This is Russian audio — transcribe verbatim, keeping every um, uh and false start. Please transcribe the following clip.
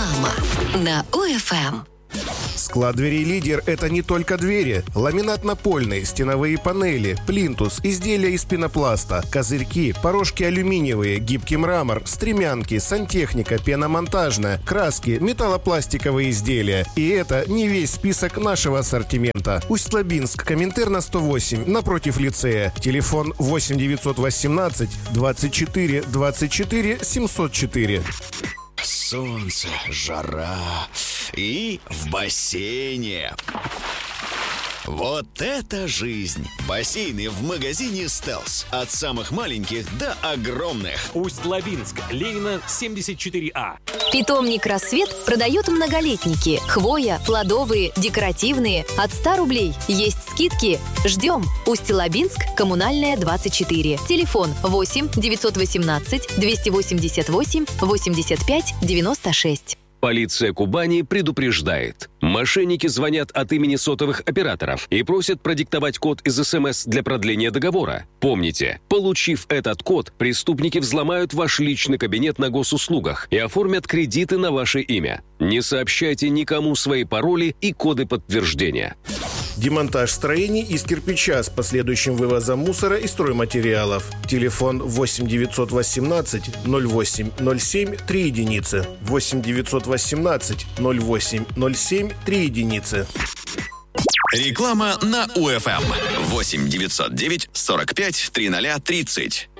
Реклама на УФМ. Склад дверей «Лидер» — это не только двери. Ламинат напольный, стеновые панели, плинтус, изделия из пенопласта, козырьки, порожки алюминиевые, гибкий мрамор, стремянки, сантехника, пеномонтажная, краски, металлопластиковые изделия. И это не весь список нашего ассортимента. Усть-Лабинск, Коминтерна сто восемь, напротив лицея. Телефон восемь девятьсот восемнадцать двадцать четыре двадцать четыре семьсот четыре. Солнце, жара и в бассейне. Вот это жизнь! Бассейны в магазине «Стелс». От самых маленьких до огромных. Усть-Лабинск, Ленина, семьдесят четыре А. Питомник «Рассвет» продает многолетники. Хвоя, плодовые, декоративные. От ста рублей. Есть скидки. Ждем. Усть-Лабинск, Коммунальная, двадцать четыре. Телефон восемь девятьсот восемнадцать двести восемьдесят восемь восемьдесят пять девяносто шесть. Полиция Кубани предупреждает. Мошенники звонят от имени сотовых операторов и просят продиктовать код из СМС для продления договора. Помните, получив этот код, преступники взломают ваш личный кабинет на госуслугах и оформят кредиты на ваше имя. Не сообщайте никому свои пароли и коды подтверждения. Демонтаж строений из кирпича с последующим вывозом мусора и стройматериалов. Телефон восемь девятьсот восемнадцать ноль восемь ноль семь три единицы. восемь девятьсот восемнадцать ноль восемь ноль семь три единицы. Реклама на УФМ. восемь девятьсот девять сорок пять тридцать тридцать.